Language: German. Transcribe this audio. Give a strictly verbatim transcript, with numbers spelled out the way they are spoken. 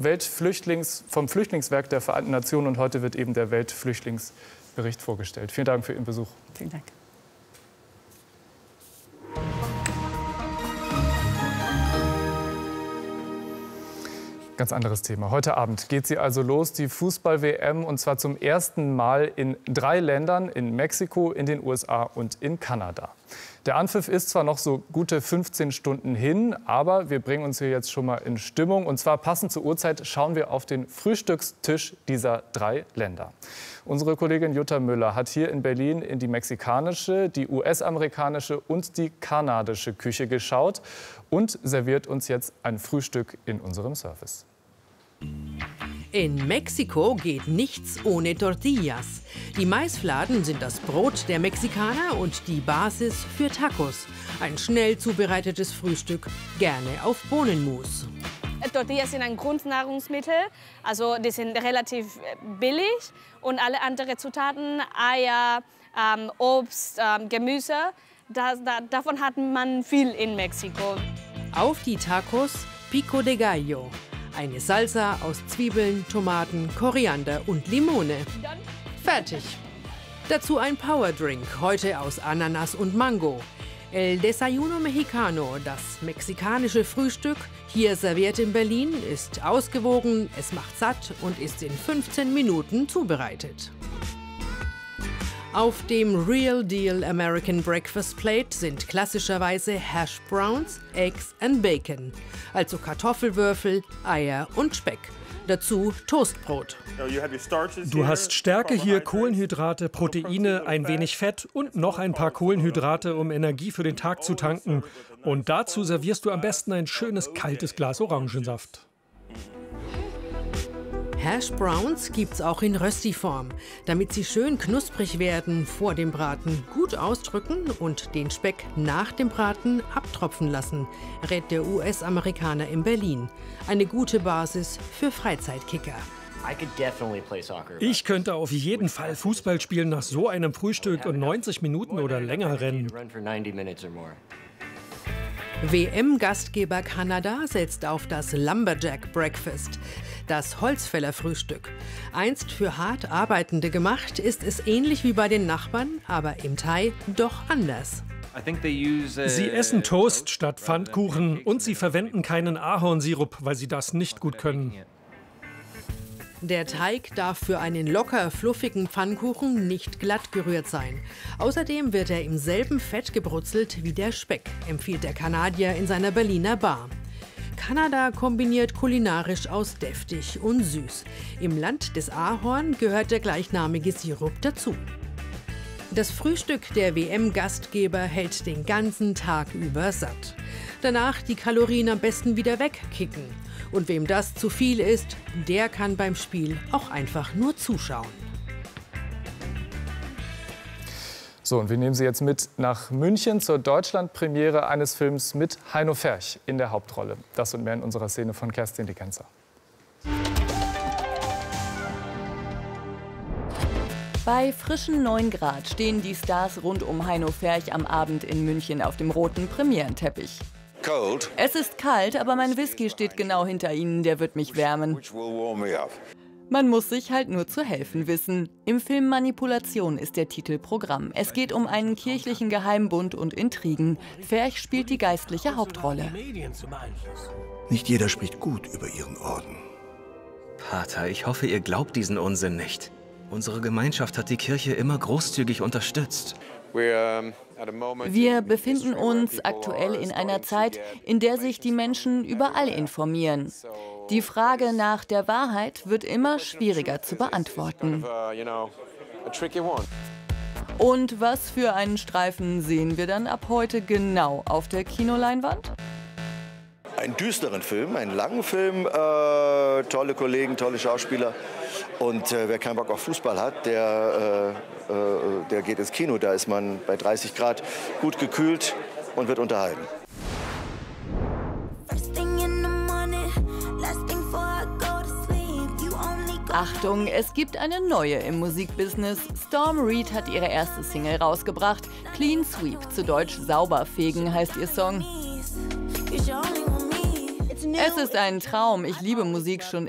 Weltflüchtlings, vom Flüchtlingswerk der Vereinten Nationen. Und heute wird eben der Weltflüchtlingsbericht vorgestellt. Vielen Dank für Ihren Besuch. Vielen Dank. Ganz anderes Thema. Heute Abend geht sie also los, die Fußball-W M, und zwar zum ersten Mal in drei Ländern, in Mexiko, in den U S A und in Kanada. Der Anpfiff ist zwar noch so gute fünfzehn Stunden hin, aber wir bringen uns hier jetzt schon mal in Stimmung. Und zwar passend zur Uhrzeit schauen wir auf den Frühstückstisch dieser drei Länder. Unsere Kollegin Jutta Müller hat hier in Berlin in die mexikanische, die U S-amerikanische und die kanadische Küche geschaut und serviert uns jetzt ein Frühstück in unserem Service. In Mexiko geht nichts ohne Tortillas. Die Maisfladen sind das Brot der Mexikaner und die Basis für Tacos. Ein schnell zubereitetes Frühstück, gerne auf Bohnenmus. Tortillas sind ein Grundnahrungsmittel, also die sind relativ billig und alle anderen Zutaten, Eier, ähm, Obst, ähm, Gemüse, da, da, davon hat man viel in Mexiko. Auf die Tacos Pico de Gallo. Eine Salsa aus Zwiebeln, Tomaten, Koriander und Limone. Fertig. Dazu ein Powerdrink, heute aus Ananas und Mango. El Desayuno Mexicano, das mexikanische Frühstück, hier serviert in Berlin, ist ausgewogen, es macht satt und ist in fünfzehn Minuten zubereitet. Auf dem Real Deal American Breakfast Plate sind klassischerweise Hash Browns, Eggs and Bacon, also Kartoffelwürfel, Eier und Speck. Dazu Toastbrot. Du hast Stärke hier, Kohlenhydrate, Proteine, ein wenig Fett und noch ein paar Kohlenhydrate, um Energie für den Tag zu tanken. Und dazu servierst du am besten ein schönes kaltes Glas Orangensaft. Hash Browns gibt's auch in Rösti-Form, damit sie schön knusprig werden vor dem Braten. Gut ausdrücken und den Speck nach dem Braten abtropfen lassen, rät der U S-Amerikaner in Berlin. Eine gute Basis für Freizeitkicker. Ich könnte auf jeden Fall Fußball spielen nach so einem Frühstück und neunzig Minuten oder länger rennen. W M-Gastgeber Kanada setzt auf das Lumberjack Breakfast, das Holzfällerfrühstück. Einst für hart Arbeitende gemacht, ist es ähnlich wie bei den Nachbarn, aber im Thai doch anders. Sie essen Toast statt Pfannkuchen und sie verwenden keinen Ahornsirup, weil sie das nicht gut können. Der Teig darf für einen locker fluffigen Pfannkuchen nicht glatt gerührt sein. Außerdem wird er im selben Fett gebrutzelt wie der Speck, empfiehlt der Kanadier in seiner Berliner Bar. Kanada kombiniert kulinarisch aus deftig und süß. Im Land des Ahorn gehört der gleichnamige Sirup dazu. Das Frühstück der W M-Gastgeber hält den ganzen Tag über satt. Danach die Kalorien am besten wieder wegkicken. Und wem das zu viel ist, der kann beim Spiel auch einfach nur zuschauen. So, und wir nehmen Sie jetzt mit nach München zur Deutschlandpremiere eines Films mit Heino Ferch in der Hauptrolle. Das und mehr in unserer Szene von Kerstin Dickenser. Bei frischen neun Grad stehen die Stars rund um Heino Ferch am Abend in München auf dem roten Premierenteppich. Cold. Es ist kalt, aber mein Whisky steht genau hinter Ihnen, der wird mich wärmen. Man muss sich halt nur zu helfen wissen. Im Film Manipulation ist der Titel Programm. Es geht um einen kirchlichen Geheimbund und Intrigen. Ferch spielt die geistliche Hauptrolle. Nicht jeder spricht gut über ihren Orden. Pater, ich hoffe, ihr glaubt diesen Unsinn nicht. Unsere Gemeinschaft hat die Kirche immer großzügig unterstützt. Wir befinden uns aktuell in einer Zeit, in der sich die Menschen überall informieren. Die Frage nach der Wahrheit wird immer schwieriger zu beantworten. Und was für einen Streifen sehen wir dann ab heute genau auf der Kinoleinwand? Einen düsteren Film, einen langen Film, äh, tolle Kollegen, tolle Schauspieler. Und äh, wer keinen Bock auf Fußball hat, der, äh, äh, der geht ins Kino. Da ist man bei dreißig Grad gut gekühlt und wird unterhalten. Achtung, es gibt eine neue im Musikbusiness. Storm Reid hat ihre erste Single rausgebracht. Clean Sweep, zu Deutsch sauber fegen, heißt ihr Song. Es ist ein Traum. Ich liebe Musik schon